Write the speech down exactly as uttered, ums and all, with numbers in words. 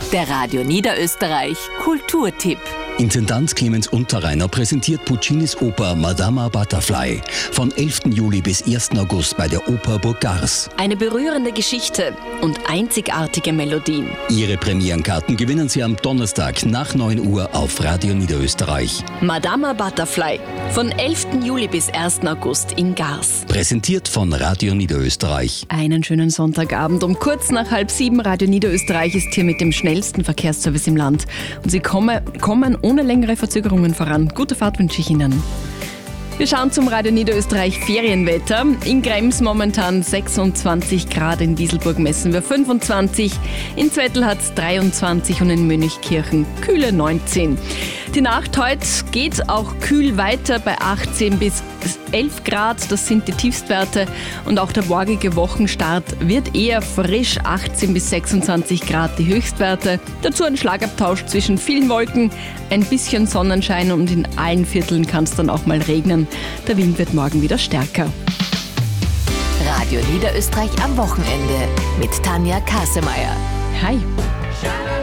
Der Radio Niederösterreich Kulturtipp. Intendant Clemens Unterreiner präsentiert Puccinis Oper Madama Butterfly von elften Juli bis ersten August bei der Oper Burg Gars. Eine berührende Geschichte und einzigartige Melodien. Ihre Premierenkarten gewinnen Sie am Donnerstag nach neun Uhr auf Radio Niederösterreich. Madama Butterfly von elften Juli bis ersten August in Gars. Präsentiert von Radio Niederösterreich. Einen schönen Sonntagabend. Um kurz nach halb sieben Radio Niederösterreich ist hier mit dem schnellsten Verkehrsservice im Land. Und Sie kommen, kommen ohne längere Verzögerungen voran. Gute Fahrt wünsche ich Ihnen. Wir schauen zum Radio Niederösterreich Ferienwetter. In Krems momentan sechsundzwanzig Grad, in Dieselburg messen wir fünfundzwanzig, in Zwettl hat es dreiundzwanzig und in Mönchkirchen kühle neunzehn. Die Nacht heute geht auch kühl weiter bei achtzehn bis elf Grad, das sind die Tiefstwerte, und auch der morgige Wochenstart wird eher frisch, achtzehn bis sechsundzwanzig Grad die Höchstwerte. Dazu ein Schlagabtausch zwischen vielen Wolken, ein bisschen Sonnenschein und in allen Vierteln kann es dann auch mal regnen. Der Wind wird morgen wieder stärker. Radio Niederösterreich am Wochenende mit Tanja Kasemeyer. Hi.